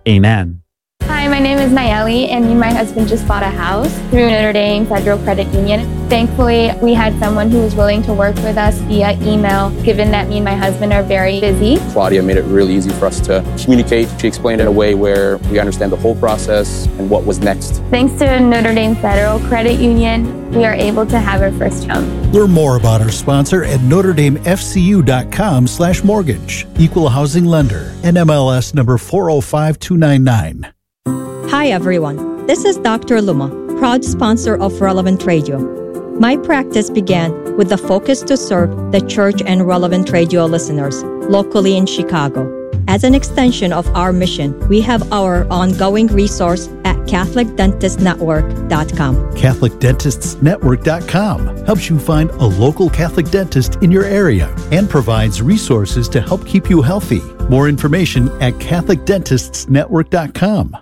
Amen. Hi, my name is Nayeli, and me and my husband just bought a house through Notre Dame Federal Credit Union. Thankfully, we had someone who was willing to work with us via email, given that me and my husband are very busy. Claudia made it really easy for us to communicate. She explained it in a way where we understand the whole process and what was next. Thanks to Notre Dame Federal Credit Union, we are able to have our first home. Learn more about our sponsor at NotreDameFCU.com/mortgage. Equal housing lender. NMLS number 405299. Hi everyone, this is Dr. Luma, proud sponsor of Relevant Radio. My practice began with the focus to serve the church and Relevant Radio listeners locally in Chicago. As an extension of our mission, we have our ongoing resource at CatholicDentistNetwork.com. CatholicDentistsNetwork.com helps you find a local Catholic dentist in your area and provides resources to help keep you healthy. More information at CatholicDentistsNetwork.com.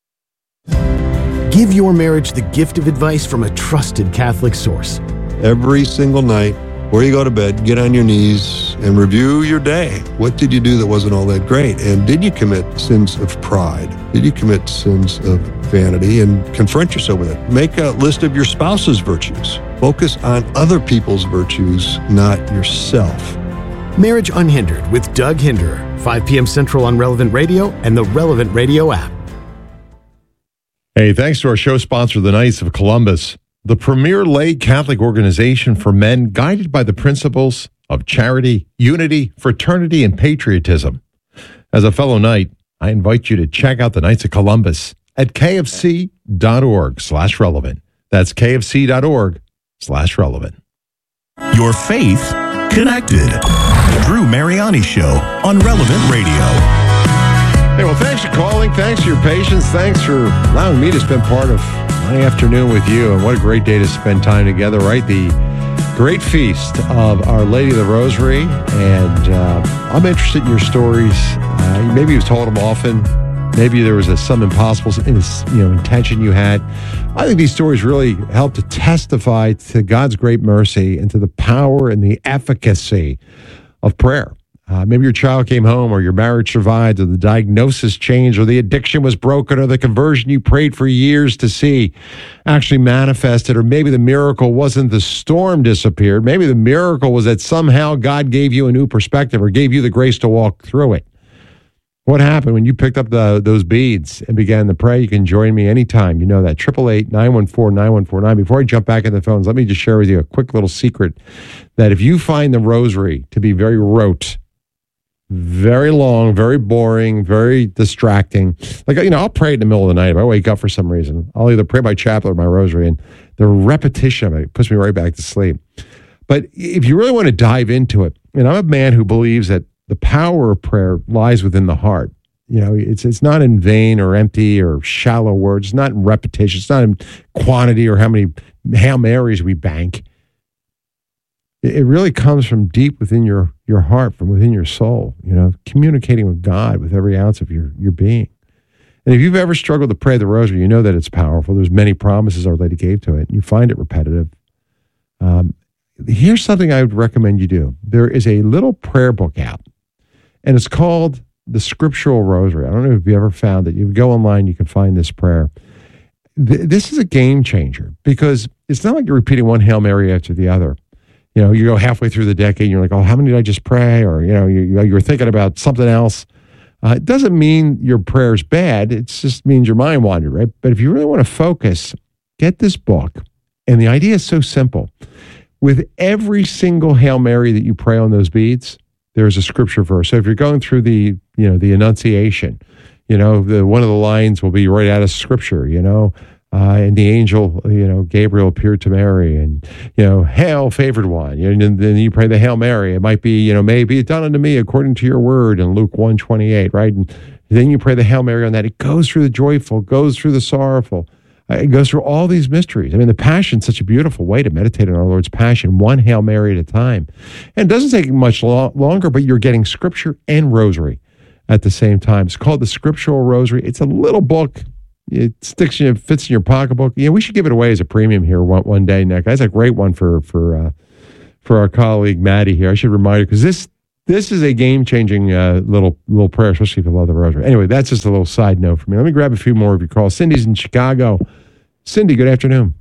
Give your marriage the gift of advice from a trusted Catholic source. Every single night, before you go to bed, get on your knees and review your day. What did you do that wasn't all that great? And did you commit sins of pride? Did you commit sins of vanity? And confront yourself with it. Make a list of your spouse's virtues. Focus on other people's virtues, not yourself. Marriage Unhindered with Doug Hinderer, 5 p.m. Central on Relevant Radio and the Relevant Radio app. Hey, thanks to our show sponsor, the Knights of Columbus, the premier lay Catholic organization for men guided by the principles of charity, unity, fraternity, and patriotism. As a fellow Knight, I invite you to check out the Knights of Columbus at kfc.org/relevant. That's kfc.org/relevant. Your faith connected. The Drew Mariani Show on Relevant Radio. Hey, well, thanks for calling. Thanks for your patience. Thanks for allowing me to spend part of my afternoon with you. And what a great day to spend time together, right? The great feast of Our Lady of the Rosary. And I'm interested in your stories. Maybe you've told them often. Maybe there was some impossible intention you had. I think these stories really help to testify to God's great mercy and to the power and the efficacy of prayer. Maybe your child came home, or your marriage survived, or the diagnosis changed, or the addiction was broken, or the conversion you prayed for years to see actually manifested, or maybe the miracle wasn't the storm disappeared. Maybe the miracle was that somehow God gave you a new perspective or gave you the grace to walk through it. What happened when you picked up those beads and began to pray? You can join me anytime. You know that, 888-914-9149. Before I jump back in the phones, let me just share with you a quick little secret that if you find the rosary to be very rote, very long, very boring, very distracting. I'll pray in the middle of the night. If I wake up for some reason, I'll either pray my chaplet or my rosary, and the repetition of it puts me right back to sleep. But if you really want to dive into it, and I'm a man who believes that the power of prayer lies within the heart. It's not in vain or empty or shallow words. It's not in repetition. It's not in quantity or how many Hail Marys we bank. It really comes from deep within your heart, from within your soul, communicating with God with every ounce of your being. And if you've ever struggled to pray the rosary, you know that it's powerful. There's many promises Our Lady gave to it, and you find it repetitive. Here's something I would recommend you do. There is a little prayer book out, and it's called the Scriptural Rosary. I don't know if you ever found it. You go online, you can find this prayer. This is a game changer, because it's not like you're repeating one Hail Mary after the other. You go halfway through the decade, and you're like, oh, how many did I just pray? Or, you're thinking about something else. It doesn't mean your prayer's bad. It just means your mind wandered, right? But if you really want to focus, get this book. And the idea is so simple. With every single Hail Mary that you pray on those beads, there's a scripture verse. So if you're going through the Annunciation, one of the lines will be right out of scripture, and the angel, Gabriel appeared to Mary, and, hail, favored one. And then you pray the Hail Mary. It might be, may be done unto me according to your word in Luke 1:28, right? And then you pray the Hail Mary on that. It goes through the joyful, goes through the sorrowful. It goes through all these mysteries. I mean, the Passion's such a beautiful way to meditate on our Lord's Passion, one Hail Mary at a time. And it doesn't take much longer, but you're getting scripture and rosary at the same time. It's called the Scriptural Rosary. It's a little book. It fits in your pocketbook. We should give it away as a premium here one day, Nick. That's a great one for our colleague Maddie here. I should remind her, because This is a game-changing little prayer, especially if you love the rosary. Anyway, that's just a little side note for me. Let me grab a few more of your calls. Cindy's in Chicago. Cindy, good afternoon.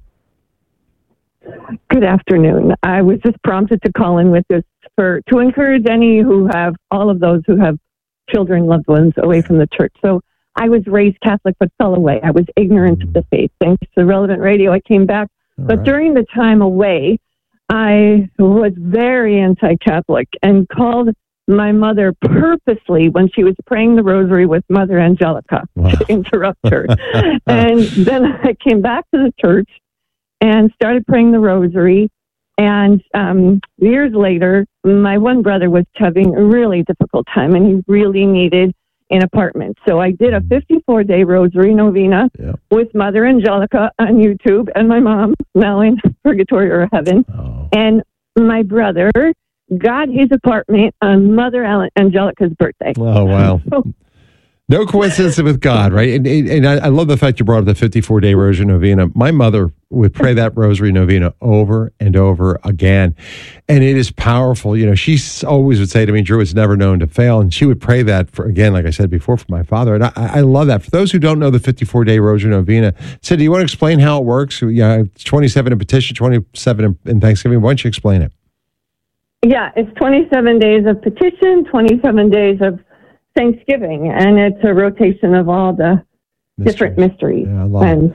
Good afternoon. I was just prompted to call in with this to encourage all of those who have children, loved ones away from the church. So I was raised Catholic but fell away. I was ignorant of the faith. Thanks to Relevant Radio, I came back. But during the time away, I was very anti-Catholic and called my mother purposely when she was praying the rosary with Mother Angelica to interrupt her. And then I came back to the church and started praying the rosary. And years later, my one brother was having a really difficult time, and he really needed an apartment. So I did a 54-day rosary novena with Mother Angelica on YouTube and my mom, now in purgatory or heaven. And my brother got his apartment on Mother Angelica's birthday. Oh, wow. No coincidence with God, right? And I love the fact you brought up the 54-day rosary novena. My mother would pray that rosary novena over and over again. And it is powerful. You know, she always would say to me, Drew, it's never known to fail. And she would pray that, for, again, like I said before, for my father. And I love that. For those who don't know the 54-day rosary novena, Sid, do you want to explain how it works? Yeah, 27 in petition, 27 in Thanksgiving. Why don't you explain it? Yeah, it's 27 days of petition, 27 days of Thanksgiving, and it's a rotation of all the different mysteries. Yeah, I love it.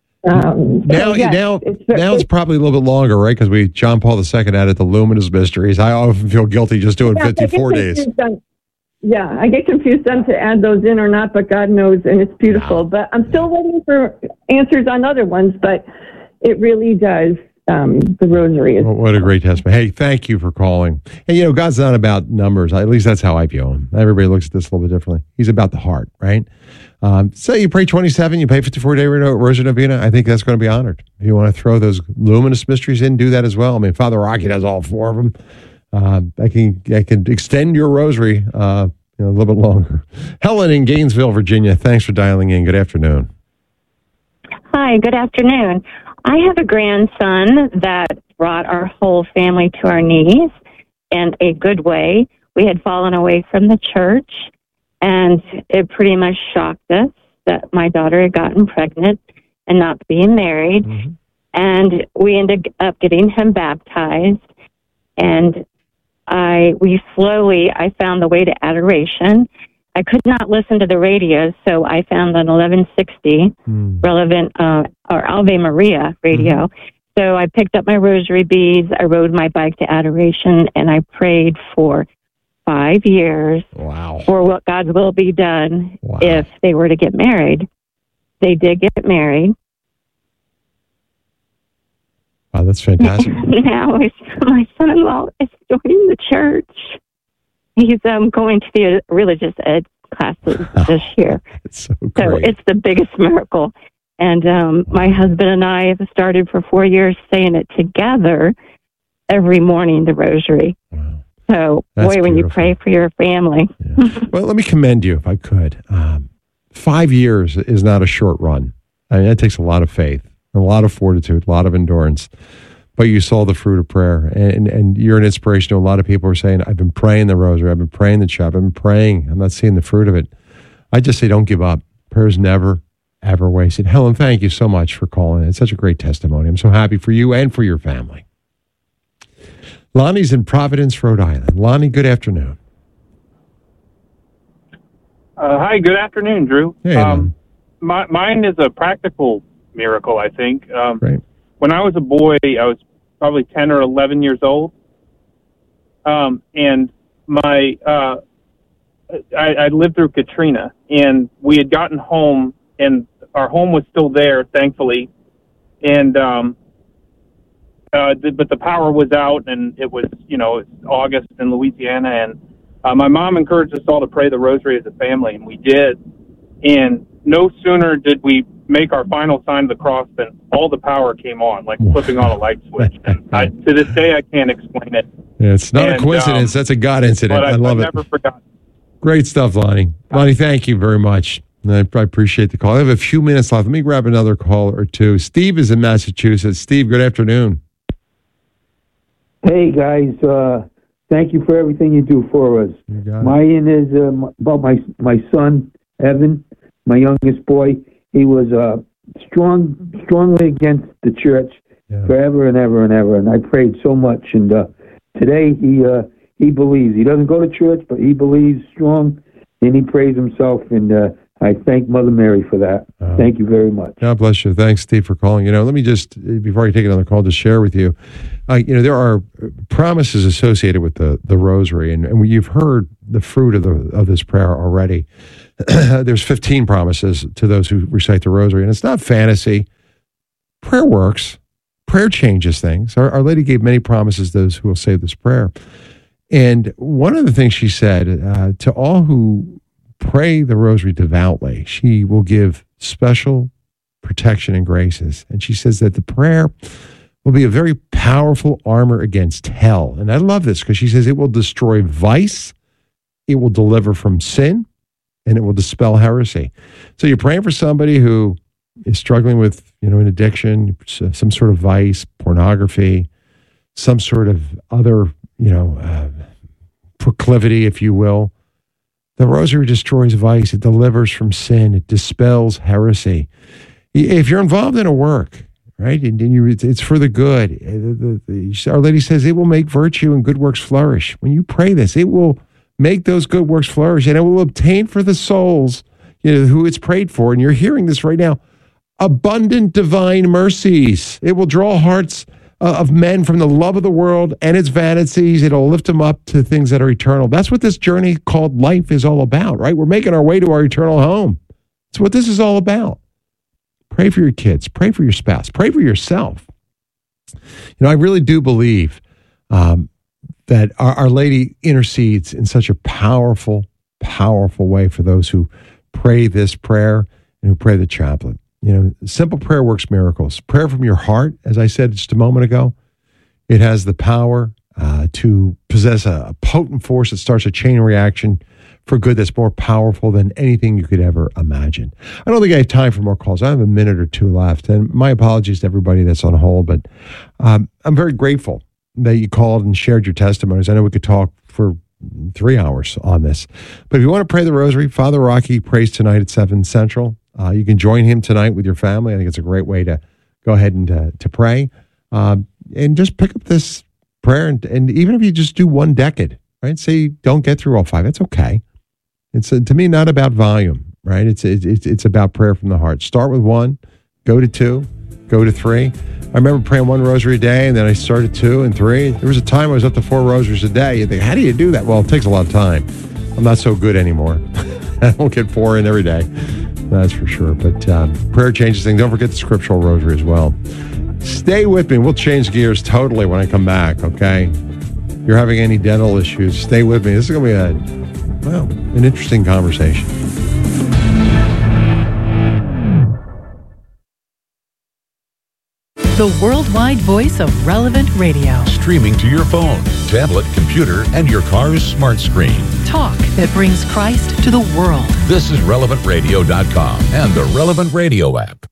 Now it's probably a little bit longer, right? Because John Paul II added the luminous mysteries. I often feel guilty just doing 54 days. I get confused on to add those in or not, but God knows, and it's beautiful. But I'm still waiting for answers on other ones, but it really does. The rosary is. What a great testimony. Hey, thank you for calling. And, you know, God's not about numbers. At least that's how I view him. Everybody looks at this a little bit differently. He's about the heart, right? So you pray 27, you pay 54-day rosary novena. I think that's going to be honored. If you want to throw those luminous mysteries in, do that as well. I mean, Father Rocky does all 4 of them. I can extend your rosary a little bit longer. Helen in Gainesville, Virginia. Thanks for dialing in. Good afternoon. Hi, good afternoon. I have a grandson that brought our whole family to our knees in a good way. We had fallen away from the church, and it pretty much shocked us that my daughter had gotten pregnant and not being married. Mm-hmm. And we ended up getting him baptized, and I found the way to adoration. I could not listen to the radio, so I found an 1160 relevant or Ave Maria radio. So I picked up my rosary beads, I rode my bike to adoration, and I prayed for 5 years for what God's will be done if they were to get married. They did get married. Wow, that's fantastic. Now my son-in-law is joining the church. He's going to the religious ed classes this year. It's so great. So it's the biggest miracle. And my husband and I have started for 4 years saying it together every morning, the rosary. Wow. So, That's when you beautiful. pray for your family. Yeah. Well, let me commend you, if I could. 5 years is not a short run. I mean, that takes a lot of faith, a lot of fortitude, a lot of endurance. But you saw the fruit of prayer, and you're an inspiration to a lot of people who are saying, I've been praying the rosary, I've been praying the chaplet, I've been praying, I'm not seeing the fruit of it. I just say don't give up. Prayer's never, ever wasted. Helen, thank you so much for calling. It's such a great testimony. I'm so happy for you and for your family. Lonnie's in Providence, Rhode Island. Lonnie, good afternoon. Hi, good afternoon, Drew. Hey, mine is a practical miracle, I think. Right. When I was a boy, I was probably 10 or 11 years old. And I lived through Katrina, and we had gotten home, and our home was still there, thankfully. And, but the power was out, and it was, it's August in Louisiana, and my mom encouraged us all to pray the rosary as a family, and we did. And no sooner did we make our final sign of the cross than all the power came on, like flipping on a light switch. And to this day, I can't explain it. Yeah, it's not a coincidence. That's a God incident. I love it. I've never forgotten. Great stuff, Lonnie. Lonnie, thank you very much. I appreciate the call. I have a few minutes left. Let me grab another call or two. Steve is in Massachusetts. Steve, good afternoon. Hey, guys. Thank you for everything you do for us. Mine is about my son, Evan, my youngest boy. He was strongly against the church forever and ever and ever, and I prayed so much. And today he believes. He doesn't go to church, but he believes strong, and he prays himself. And I thank Mother Mary for that. Thank you very much. God bless you. Thanks, Steve, for calling. Let me just, before I take another call, just share with you, there are promises associated with the rosary, and you've heard the fruit of this prayer already. There's 15 promises to those who recite the rosary, and it's not fantasy. Prayer works. Prayer changes things. Our Lady gave many promises to those who will say this prayer. And one of the things she said, to all who pray the rosary devoutly, she will give special protection and graces. And she says that the prayer will be a very powerful armor against hell. And I love this because she says it will destroy vice, it will deliver from sin, and it will dispel heresy. So you're praying for somebody who is struggling with, an addiction, some sort of vice, pornography, some sort of other, proclivity, if you will. The rosary destroys vice. It delivers from sin. It dispels heresy. If you're involved in a work, right, and it's for the good, Our Lady says it will make virtue and good works flourish. When you pray this, it will make those good works flourish, and it will obtain for the souls, who it's prayed for. And you're hearing this right now. Abundant divine mercies. It will draw hearts of men from the love of the world and its vanities. It'll lift them up to things that are eternal. That's what this journey called life is all about, right? We're making our way to our eternal home. That's what this is all about. Pray for your kids. Pray for your spouse. Pray for yourself. I really do believe that Our Lady intercedes in such a powerful, powerful way for those who pray this prayer and who pray the chaplet. Simple prayer works miracles. Prayer from your heart, as I said just a moment ago, it has the power to possess a potent force that starts a chain reaction for good that's more powerful than anything you could ever imagine. I don't think I have time for more calls. I have a minute or two left, and my apologies to everybody that's on hold, but I'm very grateful that you called and shared your testimonies. I know we could talk for 3 hours on this, but if you want to pray the rosary, Father Rocky prays tonight at 7 Central. You can join him tonight with your family. I think it's a great way to go ahead and to pray. And just pick up this prayer. And even if you just do one decade, right? Say you don't get through all 5. It's okay. It's, to me, not about volume, right? It's about prayer from the heart. Start with 1, go to 2, go to 3. I remember praying 1 rosary a day, and then I started 2 and 3. There was a time I was up to 4 rosaries a day. You think, how do you do that? Well, it takes a lot of time. I'm not so good anymore. I don't get 4 in every day. That's for sure. But prayer changes things. Don't forget the scriptural rosary as well. Stay with me. We'll change gears totally when I come back, okay? If you're having any dental issues, stay with me. This is going to be an interesting conversation. The worldwide voice of Relevant Radio. Streaming to your phone, tablet, computer, and your car's smart screen. Talk that brings Christ to the world. This is RelevantRadio.com and the Relevant Radio app.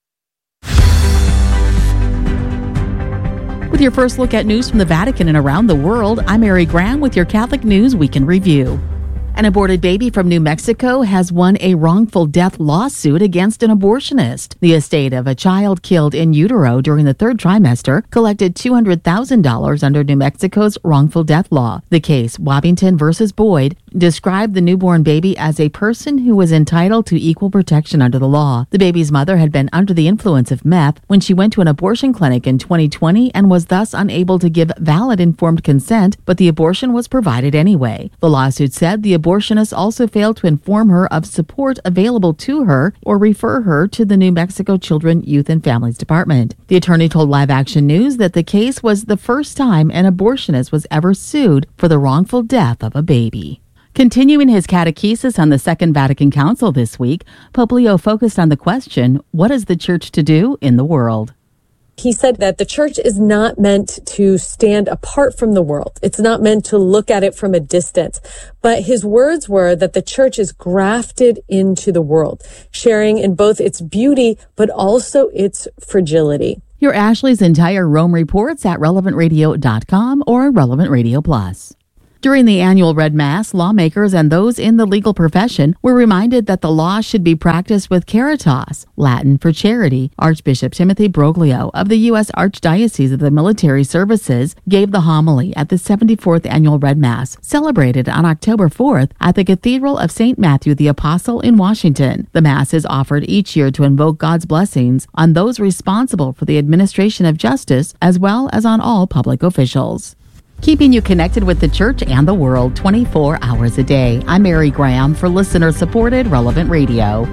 With your first look at news from the Vatican and around the world, I'm Mary Graham with your Catholic News Week in Review. An aborted baby from New Mexico has won a wrongful death lawsuit against an abortionist. The estate of a child killed in utero during the 3rd trimester collected $200,000 under New Mexico's wrongful death law. The case, Wabbington versus Boyd, described the newborn baby as a person who was entitled to equal protection under the law. The baby's mother had been under the influence of meth when she went to an abortion clinic in 2020 and was thus unable to give valid informed consent, but the abortion was provided anyway. The lawsuit said the abortionist also failed to inform her of support available to her or refer her to the New Mexico Children, Youth, and Families Department. The attorney told Live Action News that the case was the first time an abortionist was ever sued for the wrongful death of a baby. Continuing his catechesis on the Second Vatican Council this week, Pope Leo focused on the question, what is the church to do in the world? He said that the church is not meant to stand apart from the world. It's not meant to look at it from a distance. But his words were that the church is grafted into the world, sharing in both its beauty, but also its fragility. Hear Ashley's entire Rome reports at relevantradio.com or Relevant Radio Plus. During the annual Red Mass, lawmakers and those in the legal profession were reminded that the law should be practiced with caritas, Latin for charity. Archbishop Timothy Broglio of the U.S. Archdiocese of the Military Services gave the homily at the 74th annual Red Mass, celebrated on October 4th at the Cathedral of St. Matthew the Apostle in Washington. The Mass is offered each year to invoke God's blessings on those responsible for the administration of justice, as well as on all public officials. Keeping you connected with the church and the world 24 hours a day. I'm Mary Graham for listener-supported Relevant Radio.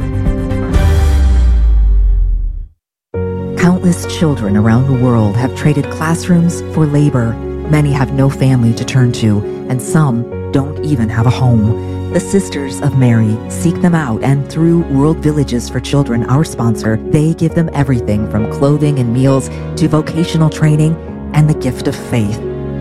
Countless children around the world have traded classrooms for labor. Many have no family to turn to, and some don't even have a home. The Sisters of Mary seek them out, and through World Villages for Children, our sponsor, they give them everything from clothing and meals to vocational training and the gift of faith.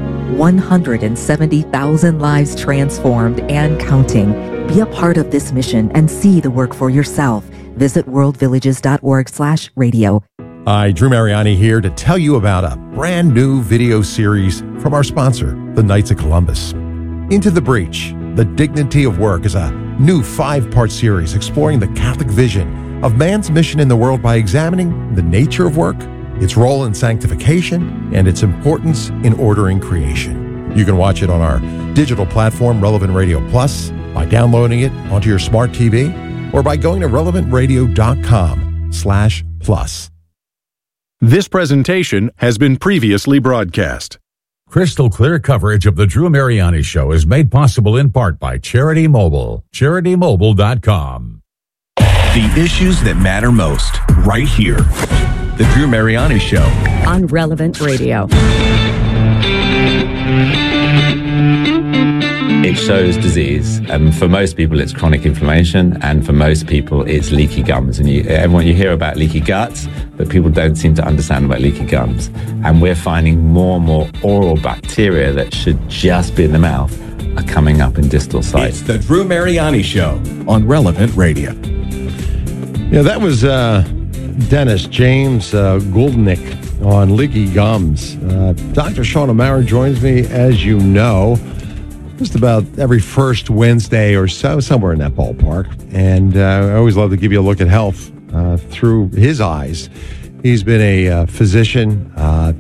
170,000 lives transformed and counting. Be a part of this mission and see the work for yourself. Visit worldvillages.org/radio. Hi, Drew Mariani here to tell you about a brand new video series from our sponsor, the Knights of Columbus. Into the Breach, The Dignity of Work is a new 5-part series exploring the Catholic vision of man's mission in the world by examining the nature of work, its role in sanctification, and its importance in ordering creation. You can watch it on our digital platform, Relevant Radio Plus, by downloading it onto your smart TV, or by going to relevantradio.com/plus. This presentation has been previously broadcast. Crystal clear coverage of the Drew Mariani Show is made possible in part by Charity Mobile. CharityMobile.com. The issues that matter most, right here. The Drew Mariani Show. On Relevant Radio. It shows disease, and for most people it's chronic inflammation, and for most people it's leaky gums. And you hear about leaky guts, but people don't seem to understand about leaky gums. And we're finding more and more oral bacteria that should just be in the mouth are coming up in distal sites. It's the Drew Mariani Show on Relevant Radio. Yeah, that was Dennis James Goldnick on leaky gums. Dr. Sean O'Mara joins me, as you know, just about every first Wednesday or so, somewhere in that ballpark. And I always love to give you a look at health through his eyes. He's been a physician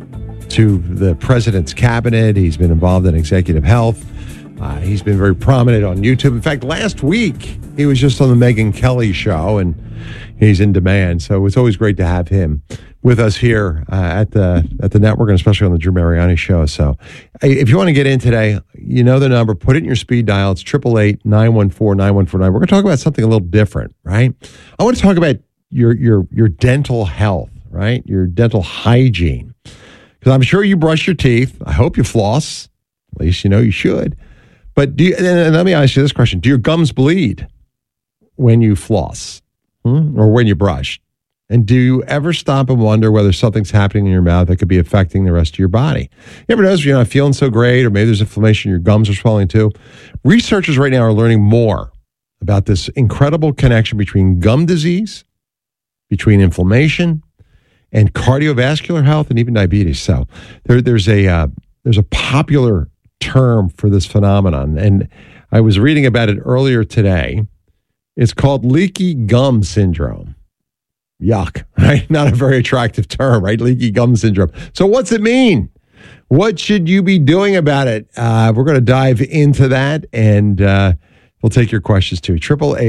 to the president's cabinet. He's been involved in executive health. He's been very prominent on YouTube. In fact, last week, he was just on the Megyn Kelly show, and he's in demand. So it's always great to have him with us here at the network, and especially on the Drew Mariani Show. So if you want to get in today, you know the number. Put it in your speed dial. It's 888-914-9149. We're going to talk about something a little different, right? I want to talk about your dental health, right? Your dental hygiene. Because I'm sure you brush your teeth. I hope you floss. At least you know you should. But and let me ask you this question. Do your gums bleed when you floss or when you brush? And do you ever stop and wonder whether something's happening in your mouth that could be affecting the rest of your body? You ever notice you're not feeling so great, or maybe there's inflammation, your gums are swelling too? Researchers right now are learning more about this incredible connection between gum disease, between inflammation, and cardiovascular health, and even diabetes. So there's a popular term for this phenomenon, and I was reading about it earlier today. It's called leaky gum syndrome. Yuck, right? Not a very attractive term, right? Leaky gum syndrome. So what's it mean? What should you be doing about it? We're going to dive into that, and we'll take your questions too.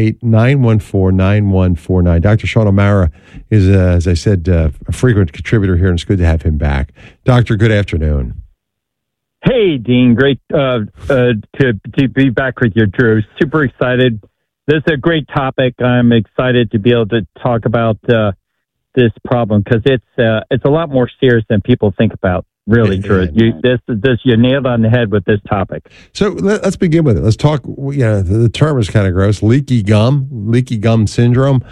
888-914-9149. Dr. Sean O'Mara is, as I said, a frequent contributor here, and it's good to have him back. Doctor, good afternoon. Hey, Dean. Great to be back with you, Drew. Super excited. This is a great topic. I'm excited to be able to talk about this problem, because it's a lot more serious than people think about. Really, Drew. You nailed on the head with this topic. So let's begin with it. Let's talk. The term is kind of gross. Leaky gum syndrome.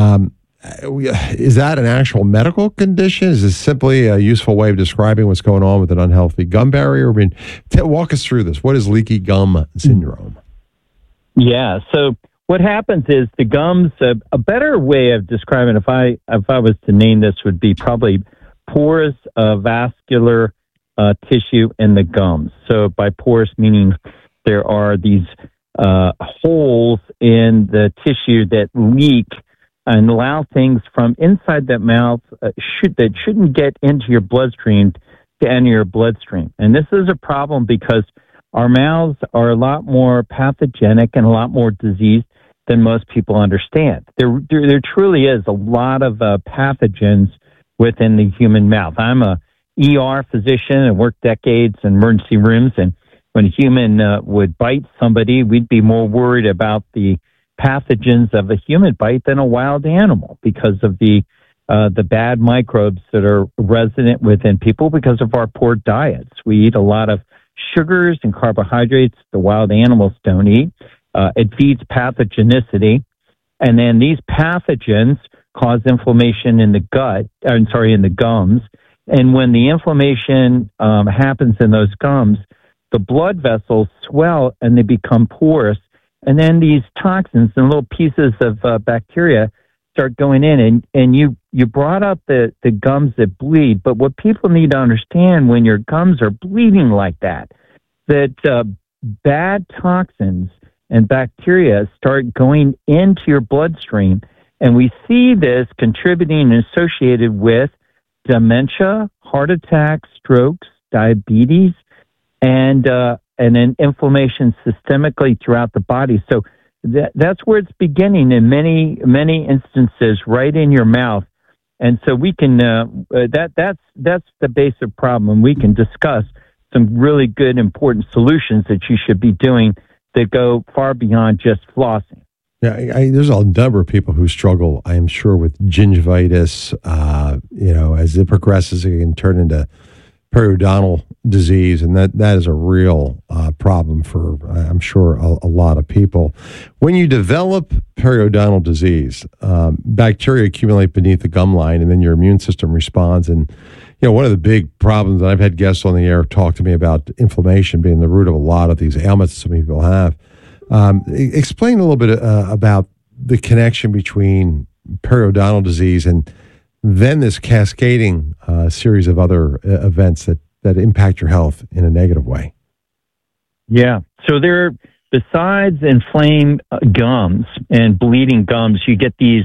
Is that an actual medical condition? Is this simply a useful way of describing what's going on with an unhealthy gum barrier? I mean, walk us through this. What is leaky gum syndrome? Yeah. So what happens is the gums. A better way of describing it, if I was to name this, would be probably porous vascular tissue in the gums. So by porous, meaning there are these holes in the tissue that leak and allow things from inside that mouth that shouldn't get into your bloodstream to enter your bloodstream. And this is a problem because our mouths are a lot more pathogenic and a lot more diseased than most people understand. There truly is a lot of pathogens within the human mouth. I'm a ER physician and worked decades in emergency rooms, and when a human would bite somebody, we'd be more worried about the pathogens of a human bite than a wild animal because of the bad microbes that are resident within people because of our poor diets. We eat a lot of sugars and carbohydrates the wild animals don't eat. It feeds pathogenicity, and then these pathogens cause inflammation in the in the gums. And when the inflammation happens in those gums, the blood vessels swell and they become porous. And then these toxins and little pieces of bacteria start going in. And you brought up the gums that bleed. But what people need to understand when your gums are bleeding like that bad toxins and bacteria start going into your bloodstream. And we see this contributing and associated with dementia, heart attacks, strokes, diabetes, and then inflammation systemically throughout the body. So that's where it's beginning in many instances, right in your mouth. And so we can that's the basic problem. We can discuss some really good, important solutions that you should be doing that go far beyond just flossing. Yeah, there's a number of people who struggle, I am sure, with gingivitis. As it progresses, it can turn into periodontal disease, and that is a real problem for, I'm sure, a lot of people. When you develop periodontal disease, bacteria accumulate beneath the gum line, and then your immune system responds. And one of the big problems that I've had guests on the air talk to me about inflammation being the root of a lot of these ailments that some people have. Explain a little bit about the connection between periodontal disease and then this cascading series of other events that impact your health in a negative way. Yeah. So besides inflamed gums and bleeding gums, you get these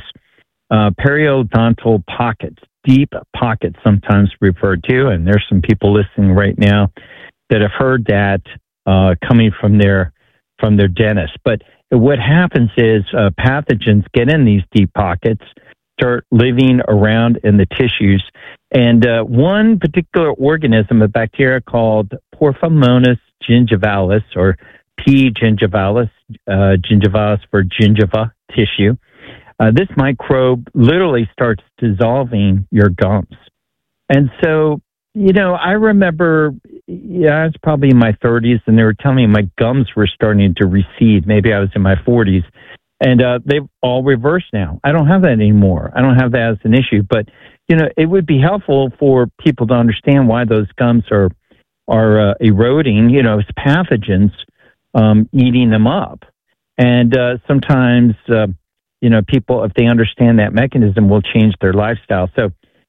periodontal pockets, deep pockets sometimes referred to, and there's some people listening right now that have heard that coming from their dentist. But what happens is pathogens get in these deep pockets, start living around in the tissues. And one particular organism, a bacteria called Porphyromonas gingivalis, or P. gingivalis, gingivalis for gingiva tissue, this microbe literally starts dissolving your gums. And so, I remember, I was probably in my 30s, and they were telling me my gums were starting to recede. Maybe I was in my 40s. And they've all reversed now. I don't have that anymore. I don't have that as an issue. But, it would be helpful for people to understand why those gums are eroding. It's pathogens eating them up. And sometimes, people, if they understand that mechanism, will change their lifestyle. So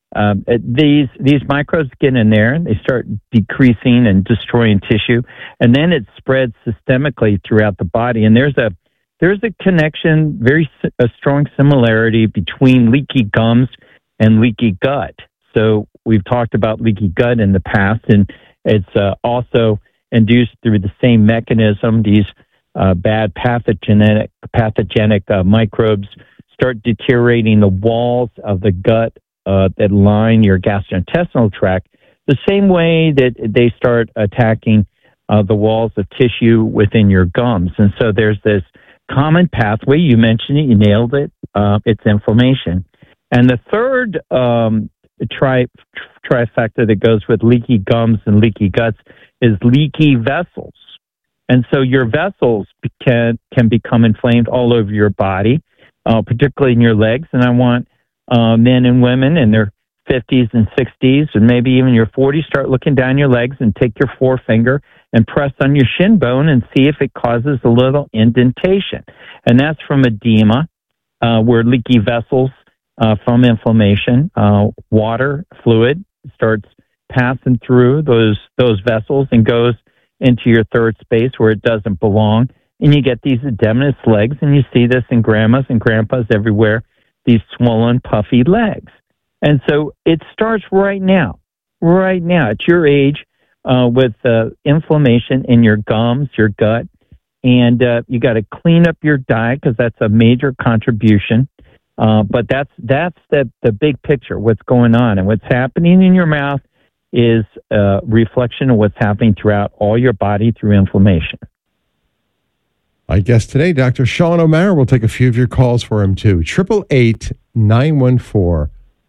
these microbes get in there and they start decreasing and destroying tissue, and then it spreads systemically throughout the body. And there's a connection, a strong similarity between leaky gums and leaky gut. So we've talked about leaky gut in the past, and it's also induced through the same mechanism. These bad pathogenic microbes start deteriorating the walls of the gut that line your gastrointestinal tract, the same way that they start attacking the walls of tissue within your gums. And so there's this common pathway. You mentioned it, you nailed it. It's inflammation. And the third trifecta that goes with leaky gums and leaky guts is leaky vessels. And so your vessels can become inflamed all over your body, particularly in your legs. And I want men and women in their 50s and 60s, and maybe even your 40s, start looking down your legs and take your forefinger and press on your shin bone and see if it causes a little indentation. And that's from edema, where leaky vessels from inflammation, water, fluid starts passing through those vessels and goes into your third space where it doesn't belong. And you get these edematous legs, and you see this in grandmas and grandpas everywhere, these swollen, puffy legs. And so it starts right now at your age with inflammation in your gums, your gut, and you got to clean up your diet because that's a major contribution. But that's the big picture, what's going on. And what's happening in your mouth is a reflection of what's happening throughout all your body through inflammation. My guest today, Dr. Sean O'Mara. We'll take a few of your calls for him, too. 888-914-9149,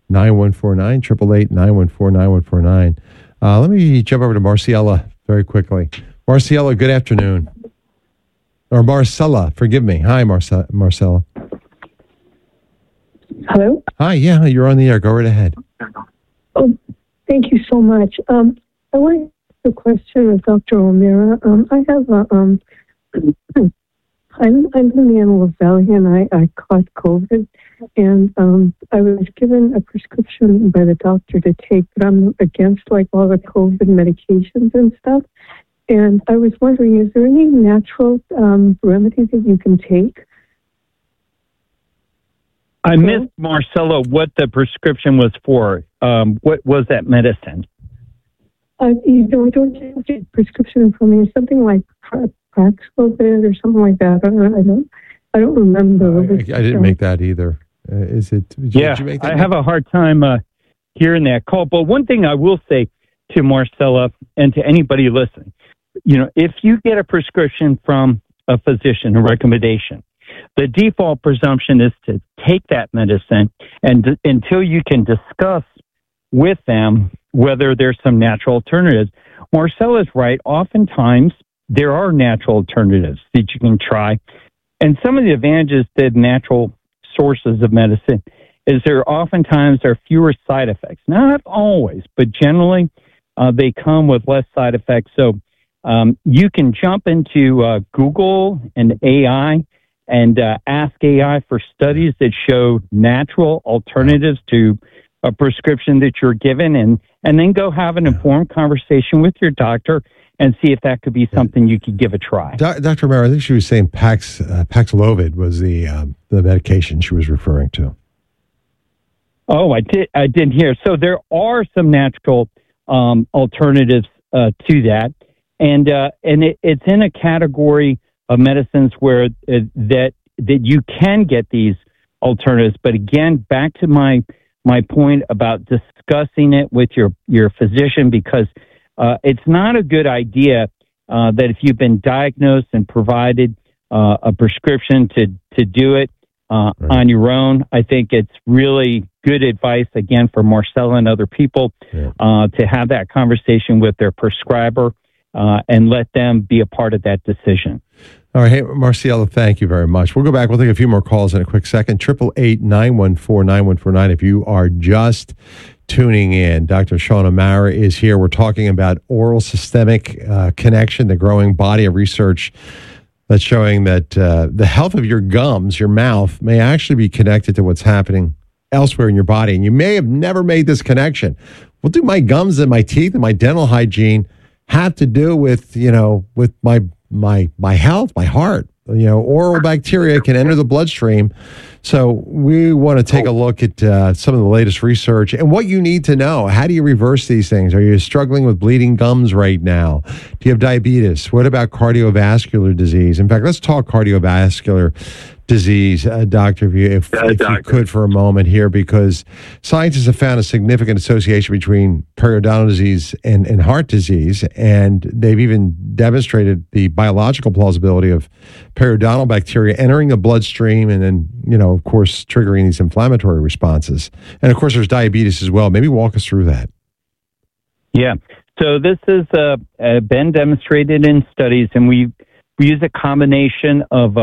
888-914-9149. Let me jump over to Marciella very quickly. Marciella, good afternoon. Or Marcella, forgive me. Hi, Marcella. Hello? Hi, yeah, you're on the air. Go right ahead. Oh, thank you so much. I want to ask a question of Dr. O'Mara. I have I'm in the Antelope Valley, and I caught COVID, and I was given a prescription by the doctor to take, but I'm against like all the COVID medications and stuff. And I was wondering, is there any natural remedy that you can take? I missed, Marcella, what the prescription was for. What was that medicine? I don't have a prescription in front of me. It's something like Paxlovid or something like that. I don't remember. I didn't make that either. Is it? Did you make that? I have a hard time hearing that call. But one thing I will say to Marcella and to anybody listening, if you get a prescription from a physician, a recommendation, the default presumption is to take that medicine and until you can discuss with them whether there's some natural alternatives. Marcella's right. Oftentimes, there are natural alternatives that you can try. And some of the advantages to natural sources of medicine is there oftentimes are fewer side effects. Not always, but generally they come with less side effects. So you can jump into Google and AI and ask AI for studies that show natural alternatives to a prescription that you're given, and then go have an informed conversation with your doctor and see if that could be something you could give a try. Dr. O'Mara, I think she was saying Paxlovid was the medication she was referring to. Oh, I didn't hear. So there are some natural alternatives to that, and it's in a category of medicines where that you can get these alternatives. But again, back to my point about discussing it with your physician, because it's not a good idea that if you've been diagnosed and provided a prescription to do it on your own. I think it's really good advice, again, for Marcella and other people to have that conversation with their prescriber and let them be a part of that decision. All right. Hey, Marcella, thank you very much. We'll go back. We'll take a few more calls in a quick second. 888-914-9149. If you are just tuning in, Dr. Sean O'Mara is here. We're talking about oral systemic connection, the growing body of research that's showing that the health of your gums, your mouth, may actually be connected to what's happening elsewhere in your body. And you may have never made this connection. What do my gums and my teeth and my dental hygiene have to do with, with my health, my heart? Oral bacteria can enter the bloodstream. So we want to take a look at some of the latest research and what you need to know. How do you reverse these things? Are you struggling with bleeding gums right now? Do you have diabetes? What about cardiovascular disease? In fact, let's talk cardiovascular disease, doctor, if you could for a moment here, because scientists have found a significant association between periodontal disease and heart disease, and they've even demonstrated the biological plausibility of periodontal bacteria entering the bloodstream and then, of course, triggering these inflammatory responses. And of course, there's diabetes as well. Maybe walk us through that. Yeah. So this has been demonstrated in studies, and we use a combination of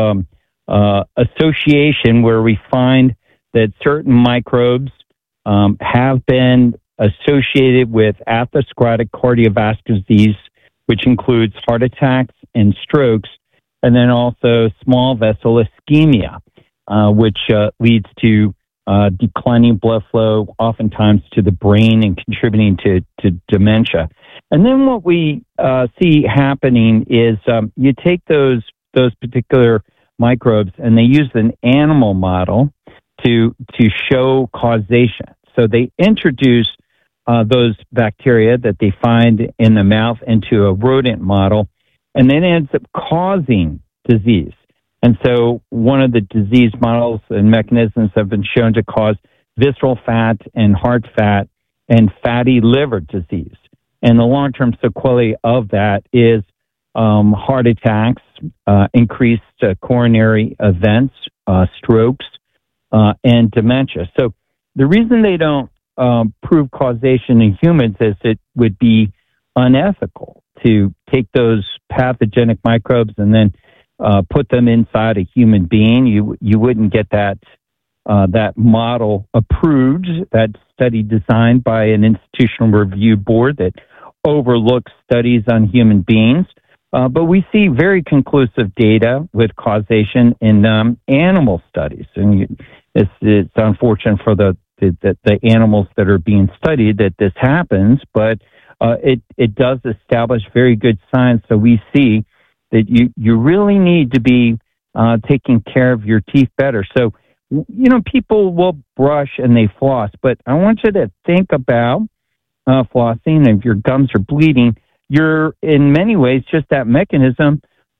association where we find that certain microbes have been associated with atherosclerotic cardiovascular disease, which includes heart attacks and strokes, and then also small vessel ischemia, which leads to declining blood flow, oftentimes to the brain and contributing to dementia. And then what we see happening is you take those particular microbes and they use an animal model to show causation. So they introduce those bacteria that they find in the mouth into a rodent model, and then it ends up causing disease. And so one of the disease models and mechanisms have been shown to cause visceral fat and heart fat and fatty liver disease. And the long-term sequelae of that is heart attacks, increased coronary events, strokes, and dementia. So the reason they don't prove causation in humans is it would be unethical to take those pathogenic microbes and then put them inside a human being. You wouldn't get that model approved, that study designed by an institutional review board that overlooks studies on human beings. But we see very conclusive data with causation in animal studies. And it's unfortunate for the animals that are being studied that this happens, but it does establish very good science. So we see that you really need to be taking care of your teeth better. So, people will brush and they floss, but I want you to think about flossing. If your gums are bleeding, you're in many ways just that mechanism.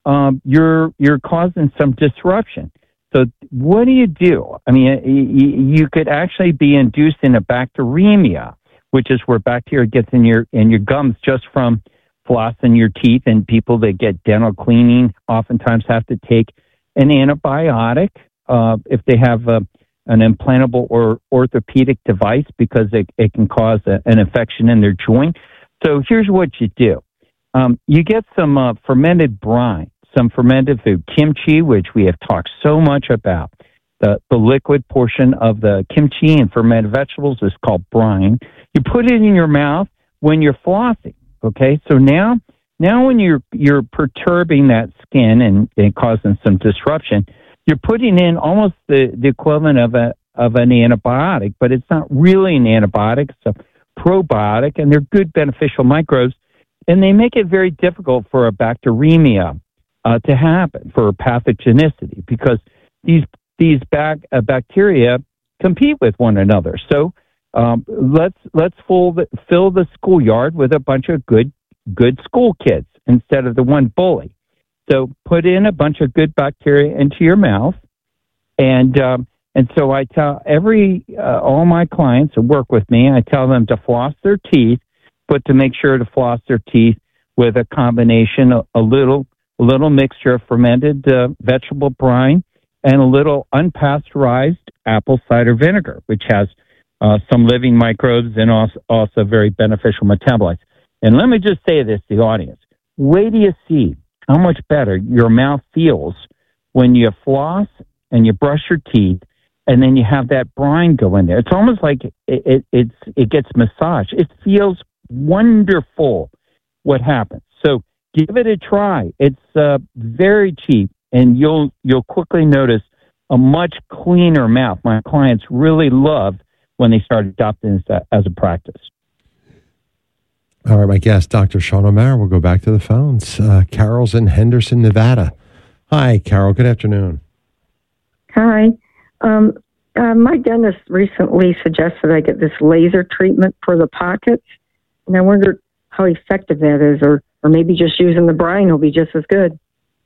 You're causing some disruption. So what do? I mean, you could actually be inducing a bacteremia, which is where bacteria gets in your gums just from flossing your teeth. And people that get dental cleaning oftentimes have to take an antibiotic if they have an implantable or orthopedic device because it can cause an infection in their joint. So here's what you do. You get some fermented brine, some fermented food, kimchi, which we have talked so much about. The liquid portion of the kimchi and fermented vegetables is called brine. You put it in your mouth when you're flossing, okay? So now when you're perturbing that skin and causing some disruption, you're putting in almost the equivalent of an antibiotic, but it's not really an antibiotic. It's a probiotic, and they're good beneficial microbes, and they make it very difficult for a bacteremia to happen, for pathogenicity, because these bacteria compete with one another. So let's fill the schoolyard with a bunch of good school kids instead of the one bully. So put in a bunch of good bacteria into your mouth, and so I tell all my clients who work with me, I tell them to floss their teeth, but to make sure to floss their teeth with a combination, a little mixture of fermented vegetable brine and a little unpasteurized apple cider vinegar, which has some living microbes and also very beneficial metabolites. And let me just say this to the audience. Wait till you see how much better your mouth feels when you floss and you brush your teeth and then you have that brine go in there. It's almost like it gets massaged. It feels wonderful what happens. So give it a try. It's very cheap, and you'll quickly notice a much cleaner mouth. My clients really love when they start adopting this as a practice. All right, my guest, Dr. Sean O'Mara. We'll go back to the phones. Carol's in Henderson, Nevada. Hi, Carol. Good afternoon. Hi. My dentist recently suggested I get this laser treatment for the pockets, and I wondered how effective that is, or maybe just using the brine will be just as good.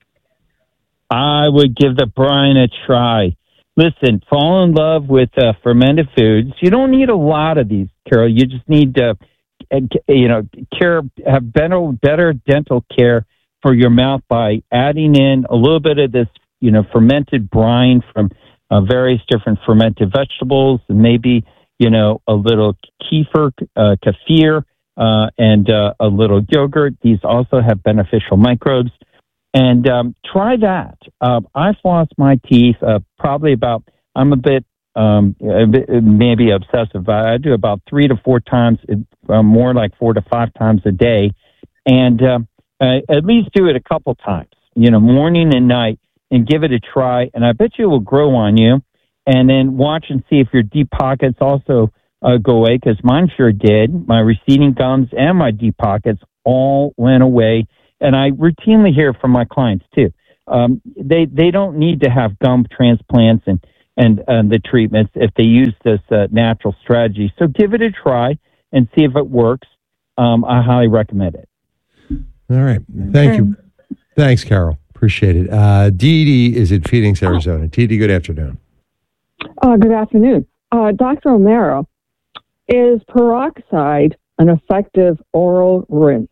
I would give the brine a try. Listen, fall in love with fermented foods. You don't need a lot of these, Carol. You just need to, have better dental care for your mouth by adding in a little bit of this, fermented brine from various different fermented vegetables, and maybe, a little kefir, and a little yogurt. These also have beneficial microbes. And try that. I floss my teeth probably about, I'm a bit maybe obsessive, but I do about 3 to 4 times, more like 4 to 5 times a day. And at least do it a couple times, morning and night, and give it a try. And I bet you it will grow on you. and then watch and see if your deep pockets also go away, because mine sure did. My receding gums and my deep pockets all went away. And I routinely hear from my clients too. They don't need to have gum transplants and the treatments if they use this natural strategy. So give it a try and see if it works. I highly recommend it. All right. Thank you. Thanks, Carol. Appreciate it. Dee Dee is in Phoenix, Arizona. Dee Dee, good afternoon. Good afternoon. Dr. O'Mara, is peroxide an effective oral rinse?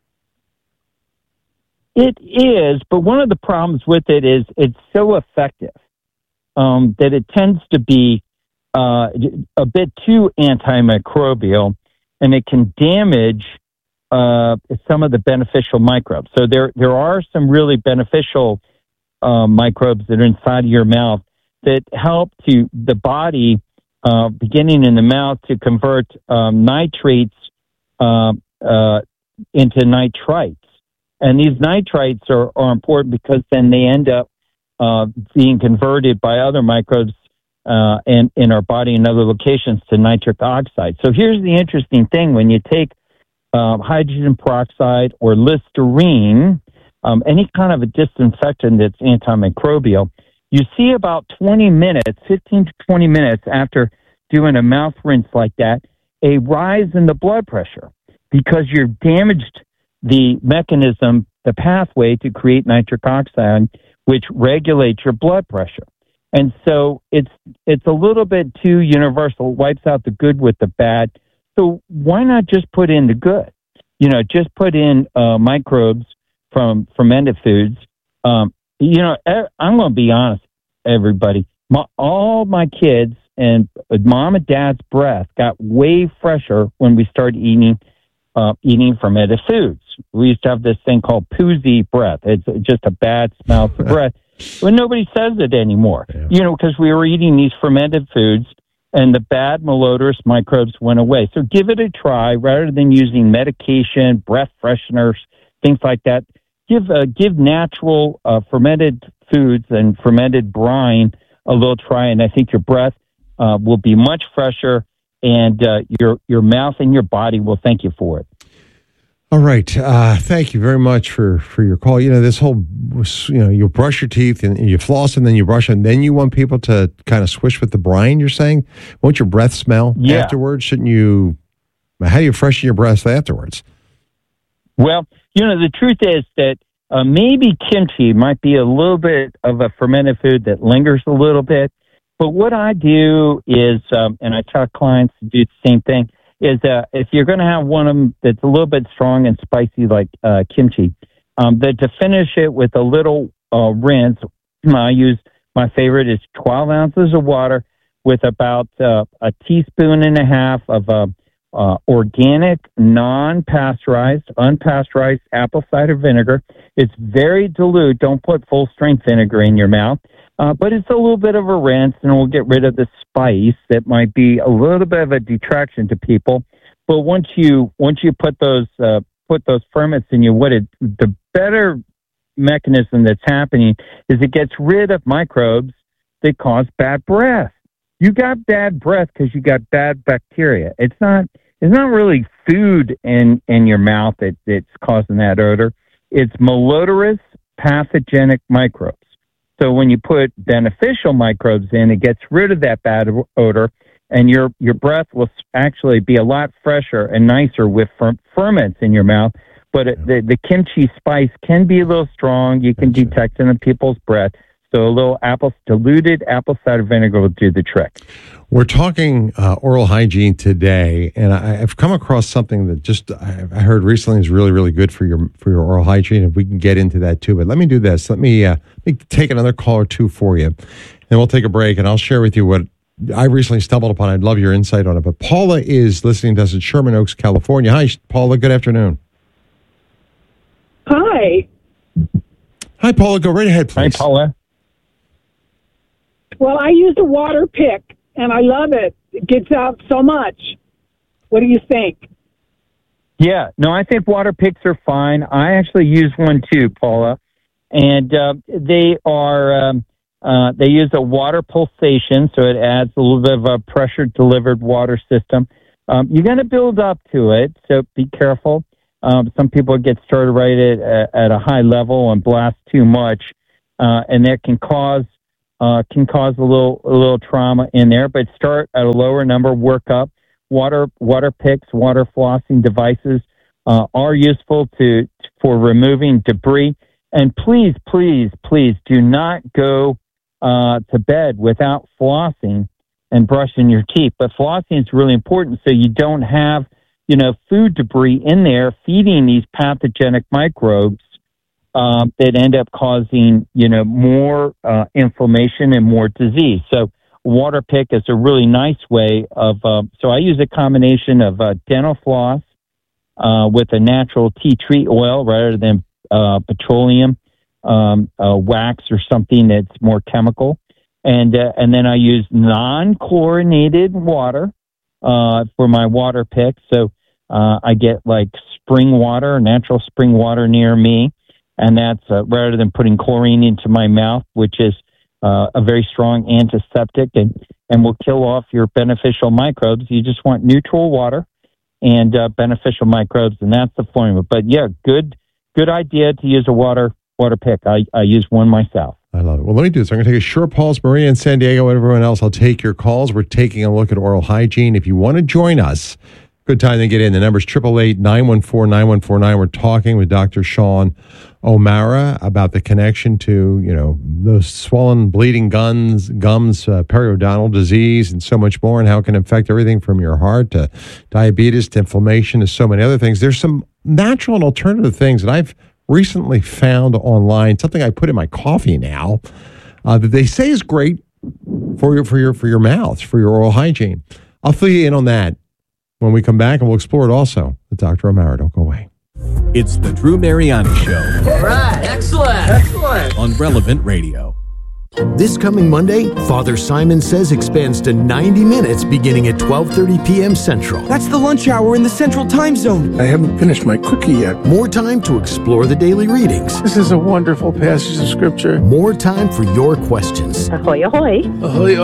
It is, but one of the problems with it is it's so effective that it tends to be a bit too antimicrobial, and it can damage some of the beneficial microbes. So there are some really beneficial microbes that are inside of your mouth that help to the body, beginning in the mouth, to convert nitrates into nitrites. And these nitrites are important because then they end up being converted by other microbes in our body in other locations to nitric oxide. So here's the interesting thing. When you take hydrogen peroxide or Listerine, any kind of a disinfectant that's antimicrobial, you see about 15 to 20 minutes after doing a mouth rinse like that, a rise in the blood pressure because you've damaged the mechanism, the pathway to create nitric oxide, which regulates your blood pressure. And so it's a little bit too universal. It wipes out the good with the bad. So why not just put in the good? Just put in microbes from fermented foods. I'm going to be honest, everybody. All my kids and mom and dad's breath got way fresher when we started eating fermented foods. We used to have this thing called poozy breath. It's just a bad smell to breath. But nobody says it anymore, because we were eating these fermented foods and the bad malodorous microbes went away. So give it a try rather than using medication, breath fresheners, things like that. Give natural fermented foods and fermented brine a little try, and I think your breath will be much fresher, and your mouth and your body will thank you for it. All right. Thank you very much for your call. This whole, you brush your teeth and you floss and then you brush and then you want people to kind of swish with the brine, you're saying? Won't your breath smell afterwards? Shouldn't you? How do you freshen your breath afterwards? Well, the truth is that maybe kimchi might be a little bit of a fermented food that lingers a little bit. But what I do is, and I tell clients to do the same thing, is if you're going to have one of them that's a little bit strong and spicy like kimchi, that to finish it with a little rinse, I use, my favorite is 12 ounces of water with about a teaspoon and a half of organic, non-pasteurized, unpasteurized apple cider vinegar. It's very dilute. Don't put full-strength vinegar in your mouth. But it's a little bit of a rinse, and we'll get rid of the spice that might be a little bit of a detraction to people. But once you put those ferments in you, the better mechanism that's happening is it gets rid of microbes that cause bad breath. You got bad breath because you got bad bacteria. It's not really food in your mouth that's causing that odor. It's malodorous pathogenic microbes. So when you put beneficial microbes in, it gets rid of that bad odor, and your breath will actually be a lot fresher and nicer with ferments in your mouth. But the kimchi spice can be a little strong. You can detect it in people's breath. So a little diluted apple cider vinegar will do the trick. We're talking oral hygiene today, and I've come across something that I heard recently is really, really good for your oral hygiene. If we can get into that too, but let me do this. Let me take another call or two for you, and we'll take a break, and I'll share with you what I recently stumbled upon. I'd love your insight on it. But Paula is listening to us in Sherman Oaks, California. Hi, Paula. Good afternoon. Hi. Hi, Paula. Go right ahead, please. Hi, Paula. Well, I use a water pick, and I love it. It gets out so much. What do you think? Yeah, no, I think water picks are fine. I actually use one too, Paula, and they are They use a water pulsation, so it adds a little bit of a pressure-delivered water system. You're going to build up to it, so be careful. Some people get started right at a high level and blast too much, and that can cause a little trauma in there. But start at a lower number, work up. Water picks, water flossing devices are useful for removing debris. And please, please, please do not go to bed without flossing and brushing your teeth. But flossing is really important so you don't have, food debris in there feeding these pathogenic microbes that end up causing, more inflammation and more disease. So water pick is a really nice way of, so I use a combination of dental floss with a natural tea tree oil rather than petroleum wax or something that's more chemical. And then I use non-chlorinated water for my water pick. So I get like spring water, natural spring water near me. And that's rather than putting chlorine into my mouth, which is a very strong antiseptic and will kill off your beneficial microbes. You just want neutral water and beneficial microbes, and that's the formula. But yeah, good idea to use a water pick. I use one myself. I love it. Well, let me do this. I'm going to take a short pause. Maria in San Diego and everyone else, I'll take your calls. We're taking a look at oral hygiene. If you want to join us, good time to get in. The number's 888-914-9149. We're talking with Dr. Sean O'Mara about the connection to, those swollen, bleeding gums, periodontal disease, and so much more, and how it can affect everything from your heart to diabetes to inflammation to so many other things. There's some natural and alternative things that I've recently found online, something I put in my coffee now, that they say is great for your mouth, for your oral hygiene. I'll fill you in on that when we come back, and we'll explore it also with Dr. O'Mara. Don't go away. It's the Drew Mariani Show. All right, excellent. On Relevant Radio. This coming Monday, Father Simon Says expands to 90 minutes beginning at 12:30 p.m. Central. That's the lunch hour in the Central Time Zone. I haven't finished my cookie yet. More time to explore the daily readings. This is a wonderful passage of Scripture. More time for your questions. Ahoy, ahoy. Ahoy,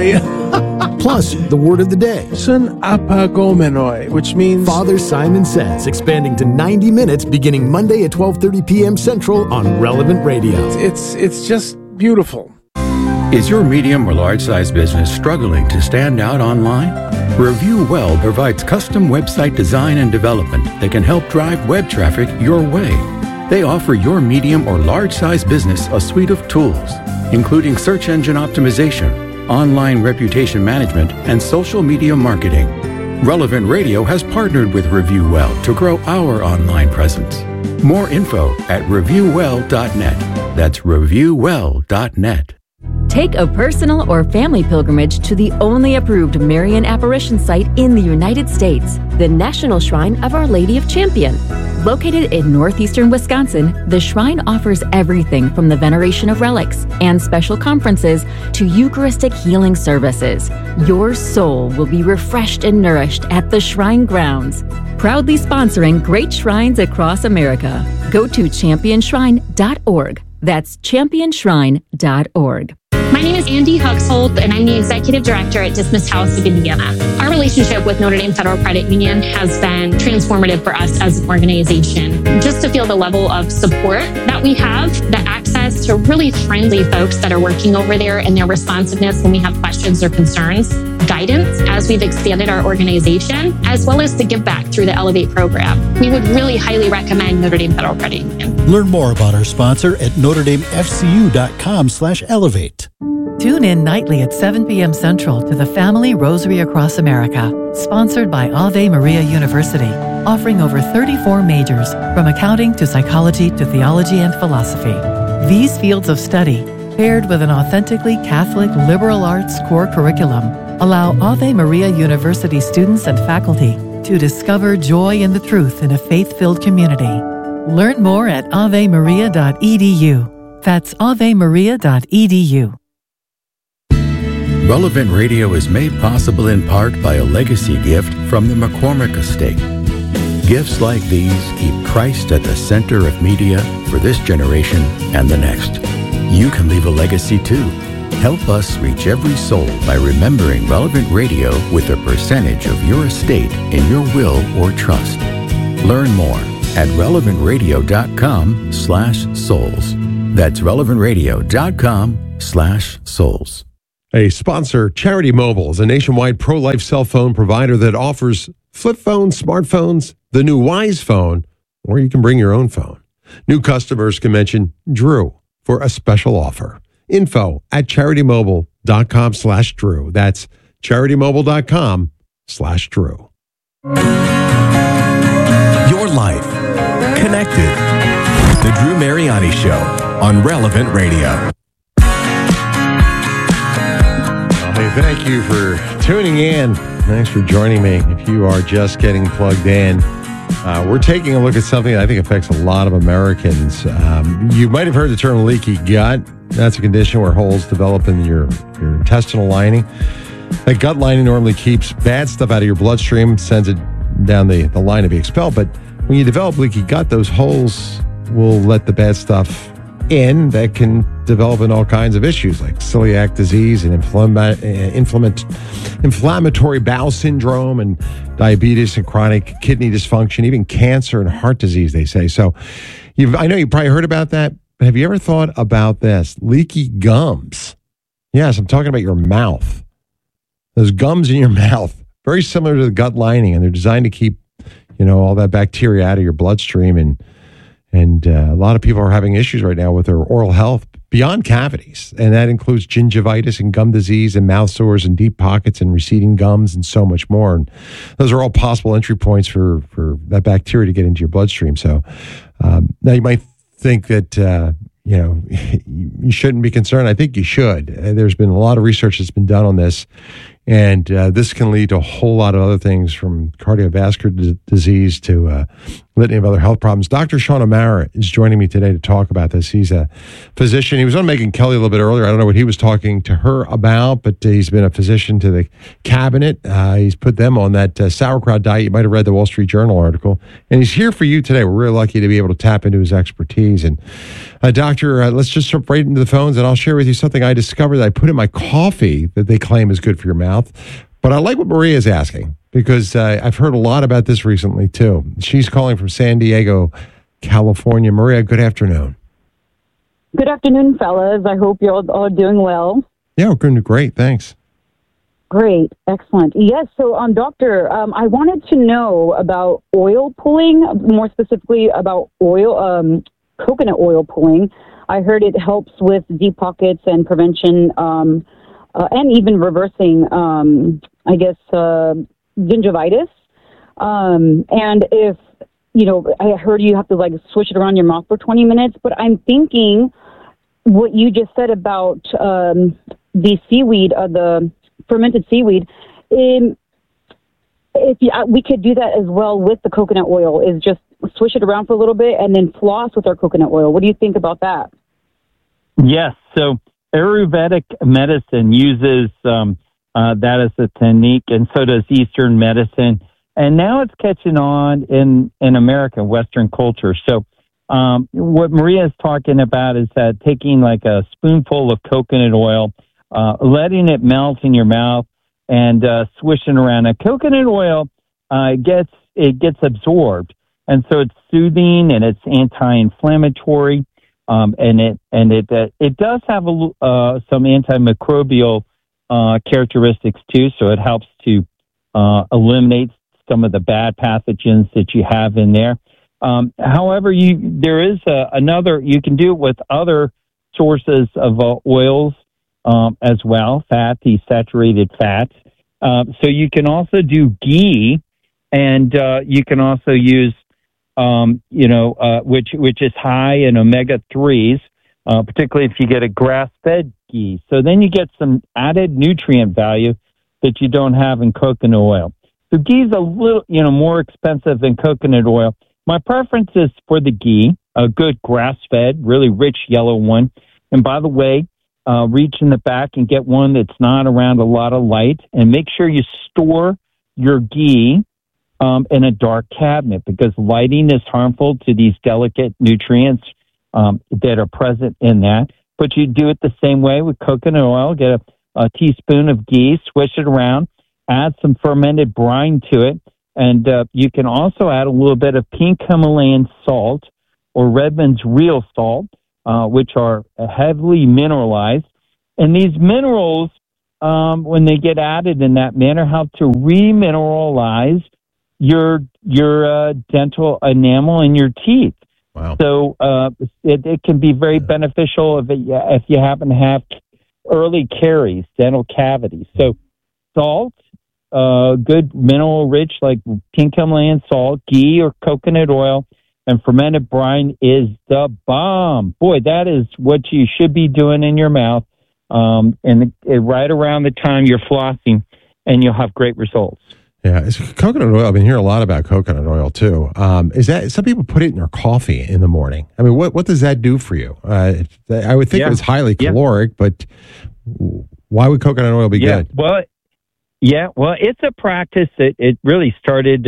ahoy. Plus, the word of the day. Sun apagomenoi, which means... Father Simon Says, expanding to 90 minutes beginning Monday at 12:30 p.m. Central on Relevant Radio. It's just beautiful. Is your medium or large-size business struggling to stand out online? Review Well provides custom website design and development that can help drive web traffic your way. They offer your medium or large-size business a suite of tools, including search engine optimization, online reputation management, and social media marketing. Relevant Radio has partnered with Review Well to grow our online presence. More info at reviewwell.net. That's reviewwell.net. Take a personal or family pilgrimage to the only approved Marian apparition site in the United States, the National Shrine of Our Lady of Champion. Located in northeastern Wisconsin, the shrine offers everything from the veneration of relics and special conferences to Eucharistic healing services. Your soul will be refreshed and nourished at the shrine grounds. Proudly sponsoring great shrines across America. Go to championshrine.org. That's championshrine.org. My name is Andy Huxhold, and I'm the Executive Director at Dismissed House of Indiana. Our relationship with Notre Dame Federal Credit Union has been transformative for us as an organization. Just to feel the level of support that we have, the access to really friendly folks that are working over there, and their responsiveness when we have questions or concerns, guidance as we've expanded our organization, as well as the give back through the Elevate program. We would really highly recommend Notre Dame Federal Credit Union. Learn more about our sponsor at NotreDameFCU.com/elevate. Tune in nightly at 7 p.m. Central to the Family Rosary Across America, sponsored by Ave Maria University, offering over 34 majors, from accounting to psychology to theology and philosophy. These fields of study, paired with an authentically Catholic liberal arts core curriculum, allow Ave Maria University students and faculty to discover joy in the truth in a faith-filled community. Learn more at avemaria.edu. That's avemaria.edu. Relevant Radio is made possible in part by a legacy gift from the McCormick Estate. Gifts like these keep Christ at the center of media for this generation and the next. You can leave a legacy too. Help us reach every soul by remembering Relevant Radio with a percentage of your estate in your will or trust. Learn more at relevantradio.com/souls. That's relevantradio.com/souls. A sponsor, Charity Mobile, is a nationwide pro-life cell phone provider that offers flip phones, smartphones, the new Wise phone, or you can bring your own phone. New customers can mention Drew for a special offer. Info at CharityMobile.com/Drew. That's CharityMobile.com/Drew. Your life connected. The Drew Mariani Show on Relevant Radio. Hey, thank you for tuning in. Thanks for joining me. If you are just getting plugged in, we're taking a look at something that I think affects a lot of Americans. You might have heard the term leaky gut. That's a condition where holes develop in your intestinal lining. That gut lining normally keeps bad stuff out of your bloodstream, sends it down the line to be expelled. But when you develop leaky gut, those holes will let the bad stuff in that can develop in all kinds of issues like celiac disease and inflammatory bowel syndrome and diabetes and chronic kidney dysfunction, even cancer and heart disease, they say. So I know you probably heard about that, but have you ever thought about this? Leaky gums. Yes, I'm talking about your mouth. Those gums in your mouth, very similar to the gut lining, and they're designed to keep, all that bacteria out of your bloodstream. And a lot of people are having issues right now with their oral health beyond cavities. And that includes gingivitis and gum disease and mouth sores and deep pockets and receding gums and so much more. And those are all possible entry points for that bacteria to get into your bloodstream. So now you might think that, you shouldn't be concerned. I think you should. There's been a lot of research that's been done on this. And this can lead to a whole lot of other things, from cardiovascular disease to a litany of other health problems. Dr. Sean O'Mara is joining me today to talk about this. He's a physician. He was on Megyn Kelly a little bit earlier. I don't know what he was talking to her about, but he's been a physician to the cabinet. He's put them on that sauerkraut diet. You might have read the Wall Street Journal article. And he's here for you today. We're really lucky to be able to tap into his expertise. And Doctor, let's just jump right into the phones, and I'll share with you something I discovered that I put in my coffee that they claim is good for your mouth. But I like what Maria is asking, because I've heard a lot about this recently, too. She's calling from San Diego, California. Maria, good afternoon. Good afternoon, fellas. I hope you're all doing well. Yeah, we're doing great. Thanks. Great. Excellent. Yes. So, Doctor, I wanted to know about oil pulling, more specifically about coconut oil pulling. I heard it helps with deep pockets and prevention, and even reversing, gingivitis. And if, I heard you have to swish it around your mouth for 20 minutes, but I'm thinking what you just said about the seaweed, the fermented seaweed, we could do that as well with the coconut oil, is just swish it around for a little bit and then floss with our coconut oil. What do you think about that? Yes. So Ayurvedic medicine uses that as a technique, and so does Eastern medicine. And now it's catching on in America, Western culture. So what Maria is talking about is that taking like a spoonful of coconut oil, letting it melt in your mouth, and swishing around. Now, coconut oil gets absorbed, and so it's soothing and it's anti-inflammatory. And it does have some antimicrobial characteristics too, so it helps to eliminate some of the bad pathogens that you have in there. However, there is another. You can do it with other sources of oils as well, these saturated fats. So you can also do ghee, and you can also use which is high in omega-3s, particularly if you get a grass-fed ghee. So then you get some added nutrient value that you don't have in coconut oil. So ghee is a little, more expensive than coconut oil. My preference is for the ghee, a good grass-fed, really rich yellow one. And by the way, reach in the back and get one that's not around a lot of light, and make sure you store your ghee in a dark cabinet, because lighting is harmful to these delicate nutrients that are present in that. but you do it the same way with coconut oil. Get a teaspoon of ghee, swish it around, add some fermented brine to it, and you can also add a little bit of pink Himalayan salt or Redmond's real salt, which are heavily mineralized. And these minerals, when they get added in that manner, help to remineralize your dental enamel in your teeth. Wow. So it can be very beneficial if you happen to have early caries, dental cavities. So salt, good mineral rich like pink Himalayan salt, ghee or coconut oil, and fermented brine is the bomb. Boy, that is what you should be doing in your mouth, and right around the time you're flossing, and you'll have great results. Yeah, it's coconut oil. I've been hearing a lot about coconut oil too. Is that some people put it in their coffee in the morning? I mean, what does that do for you? I would think it was highly caloric, but why would coconut oil be good? Well, it's a practice that it really started.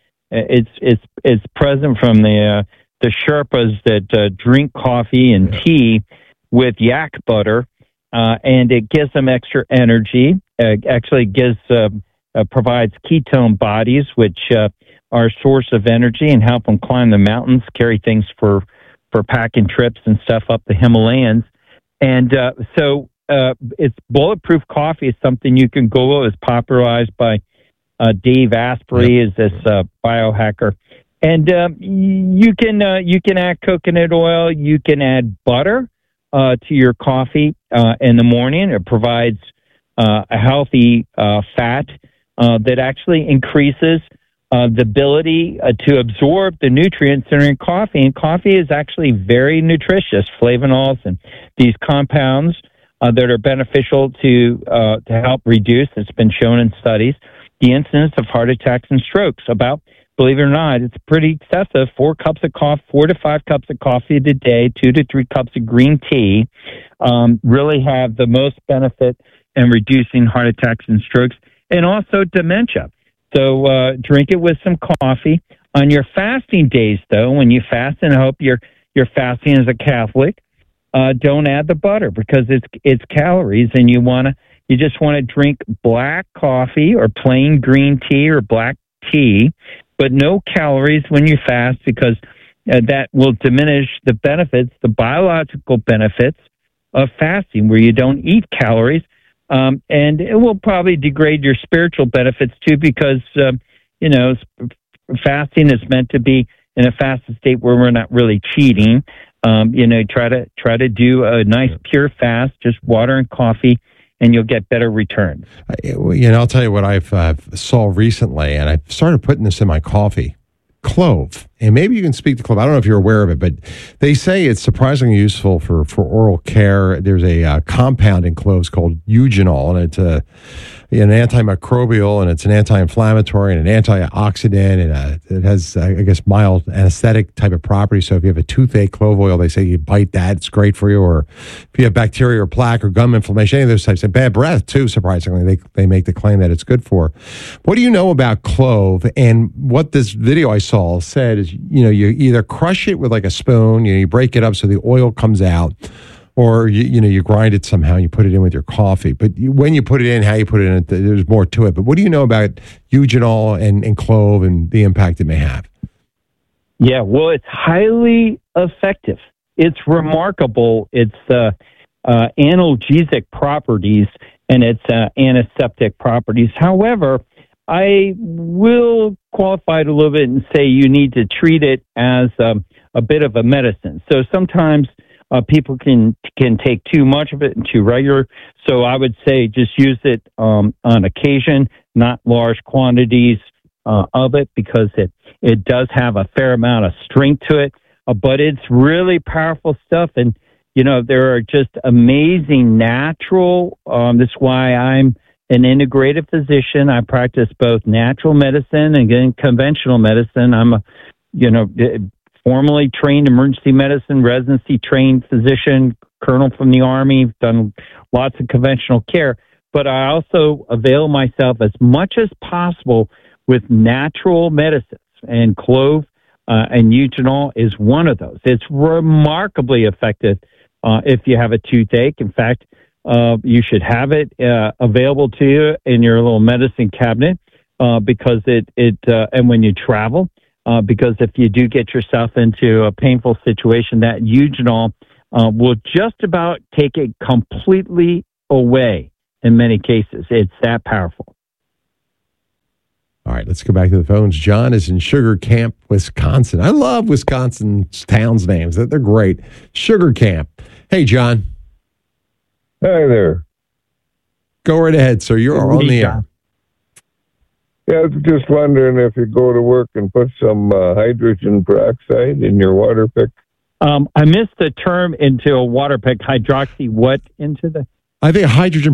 It's present from the Sherpas that drink coffee and tea with yak butter, and it gives them extra energy. Actually, provides ketone bodies, which are a source of energy and help them climb the mountains, carry things for packing trips and stuff up the Himalayas. And so it's bulletproof coffee is something you can Google. It's popularized by Dave Asprey, is this biohacker. And you can add coconut oil. You can add butter to your coffee in the morning. It provides a healthy fat that actually increases the ability to absorb the nutrients that are in coffee. And coffee is actually very nutritious, flavonols and these compounds that are beneficial to help reduce, it's been shown in studies, the incidence of heart attacks and strokes. About, believe it or not, it's pretty excessive. 4 to 5 cups of coffee a day, 2 to 3 cups of green tea really have the most benefit in reducing heart attacks and strokes, and also dementia. So drink it with some coffee. On your fasting days, though, when you fast, and I hope you're fasting as a Catholic, don't add the butter because it's calories, and you just want to drink black coffee or plain green tea or black tea, but no calories when you fast, because that will diminish the benefits, the biological benefits of fasting, where you don't eat calories. And it will probably degrade your spiritual benefits too, because, fasting is meant to be in a fasted state where we're not really cheating. Try to do a nice pure fast, just water and coffee, and you'll get better returns. I'll tell you what I've saw recently, and I started putting this in my coffee. Clove. And maybe you can speak to clove. I don't know if you're aware of it, but they say it's surprisingly useful for oral care. There's a compound in cloves called eugenol, and it's an antimicrobial, and it's an anti-inflammatory and an antioxidant, and it has, I guess, mild anesthetic type of property. So if you have a toothache, clove oil, they say you bite that, it's great for you. Or if you have bacteria or plaque or gum inflammation, any of those types, and bad breath too, surprisingly, they make the claim that it's good for. What do you know about clove? And what this video I saw said is, you either crush it with like a spoon, you break it up so the oil comes out, or you grind it somehow, you put it in with your coffee. But when you put it in, how you put it in, there's more to it. But what do you know about eugenol and clove and the impact it may have? Yeah, well, it's highly effective. It's remarkable. It's analgesic properties and its antiseptic properties. However, I will qualify it a little bit and say you need to treat it as a bit of a medicine. So sometimes people can take too much of it and too regular. So I would say just use it on occasion, not large quantities of it, because it does have a fair amount of strength to it. But it's really powerful stuff. And, there are just amazing natural. This is why I'm an integrative physician. I practice both natural medicine and again, conventional medicine. I'm a, formally trained emergency medicine, residency trained physician, colonel from the Army, done lots of conventional care. But I also avail myself as much as possible with natural medicines, and clove and eugenol is one of those. It's remarkably effective if you have a toothache. In fact, you should have it available to you in your little medicine cabinet because and when you travel, because if you do get yourself into a painful situation, that eugenol will just about take it completely away in many cases. It's that powerful. All right, let's go back to the phones. John is in Sugar Camp, Wisconsin. I love Wisconsin's towns' names. They're great. Sugar Camp. Hey, John. Hi there. Go right ahead, sir. You're on the air. Yeah, I was just wondering if you go to work and put some hydrogen peroxide in your water pick. I missed the term into a water pick. Hydroxy what into the? I think hydrogen